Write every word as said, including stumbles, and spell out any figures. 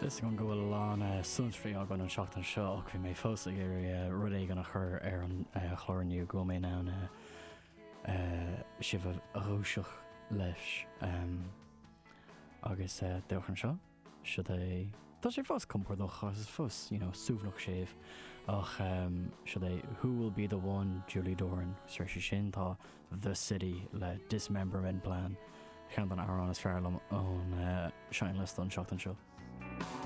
Is gan gohfuil an sunsfrí a gan an seachtain seo ach bhí mé fósa ar rud é gan chur ar an chlárniú go mé ná sibh aróiseach leis agus deochan seo si é tá sé fós compordach as fós súbhnach séh ach si é Who Will Be The One Julie Doran suir sé sin tá The City le Dismemberment Plan chean an árán is fearlam ón sein list an seachtain seo.